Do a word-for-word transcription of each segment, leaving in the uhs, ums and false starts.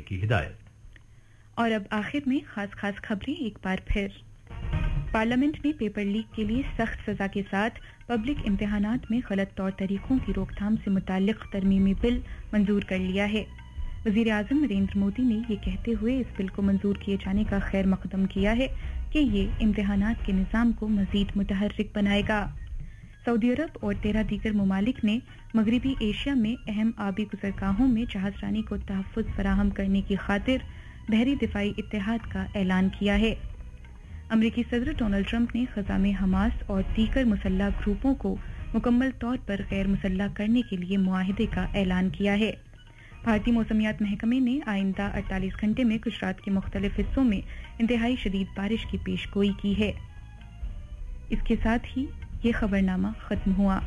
की हिदायत। और अब आखिर में खास खास खबरें एक बार फिर। पार्लियामेंट ने पेपर लीक के लिए सख्त सजा के साथ पब्लिक इम्तिहानात में गलत तौर तरीकों की रोकथाम से मुताल्लिक तरमीमी बिल मंजूर कर लिया है। वजीर आजम नरेंद्र मोदी ने ये कहते हुए इस बिल को मंजूर किए जाने का खैर मकदम किया है कि ये इम्तिहानात के निज़ाम को मजीद मुतहर्रिक बनाएगा। सऊदी अरब और तेरह दीगर ममालिक ने मगरबी एशिया में अहम आबी गुज़रगाहों में जहाजरानी को तहफ़्फ़ुज़ फराहम करने की खातिर बहरी दिफाई इत्तेहाद का ऐलान किया है। अमरीकी सदर डोनाल्ड ट्रंप ने ख़ज़ा में हमास और दीगर मुसल्लह ग्रुपों को मुकम्मल तौर पर गैर मुसल्लह करने के लिए मुआहिदे का ऐलान किया है। भारतीय मौसमियात महकमे ने आइंदा अड़तालीस घंटे में गुजरात के मुख्तलिफ हिस्सों में इंतहाई शदीद बारिश की पेशगोई की है। इसके साथ ही ये खबरनामा खत्म हुआ।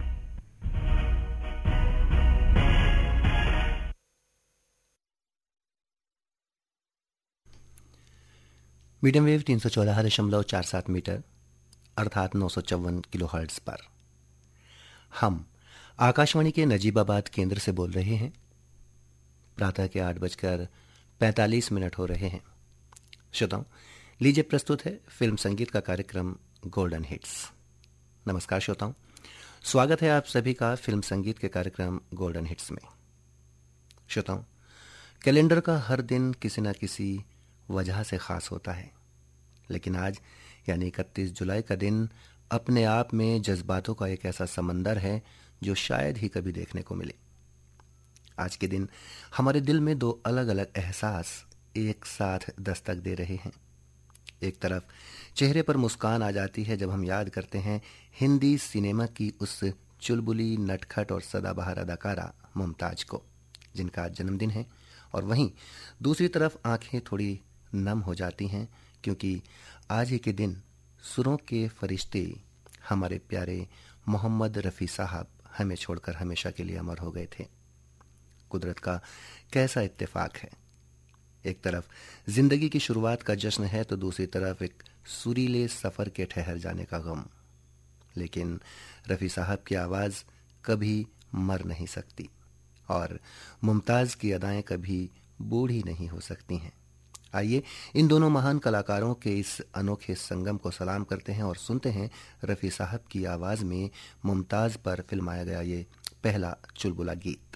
मीडियम वेव तीन सौ चौदह दशमलव चार सात मीटर अर्थात नौ सौ चौवन किलो हर्ट्ज पर हम आकाशवाणी के नजीबाबाद केंद्र से बोल रहे हैं। प्रातः के आठ बजकर पैंतालीस मिनट हो रहे हैं। श्रोताओं, लीजिए प्रस्तुत है फिल्म संगीत का कार्यक्रम गोल्डन हिट्स। नमस्कार श्रोताओं, स्वागत है आप सभी का फिल्म संगीत के कार्यक्रम गोल्डन हिट्स में। श्रोताओं, कैलेंडर का हर दिन किसी न किसी वजह से खास होता है, लेकिन आज यानी इकतीस जुलाई का दिन अपने आप में जज्बातों का एक ऐसा समंदर है जो शायद ही कभी देखने को मिले। आज के दिन हमारे दिल में दो अलग अलग एहसास एक साथ दस्तक दे रहे हैं। एक तरफ चेहरे पर मुस्कान आ जाती है जब हम याद करते हैं हिंदी सिनेमा की उस चुलबुली, नटखट और सदाबहार अदाकारा मुमताज को, जिनका आज जन्मदिन है, और वहीं दूसरी तरफ आंखें थोड़ी नम हो जाती हैं क्योंकि आज ही के दिन सुरों के फरिश्ते हमारे प्यारे मोहम्मद रफ़ी साहब हमें छोड़कर हमेशा के लिए अमर हो गए थे। कुदरत का कैसा इत्तेफाक है। एक तरफ जिंदगी की शुरुआत का जश्न है तो दूसरी तरफ एक सुरीले सफर के ठहर जाने का गम। लेकिन रफ़ी साहब की आवाज़ कभी मर नहीं सकती और मुमताज़ की अदाएं कभी बूढ़ी नहीं हो सकती हैं। आइए इन दोनों महान कलाकारों के इस अनोखे संगम को सलाम करते हैं और सुनते हैं रफ़ी साहब की आवाज़ में मुमताज़ पर फिल्माया गया ये पहला चुलबुला गीत।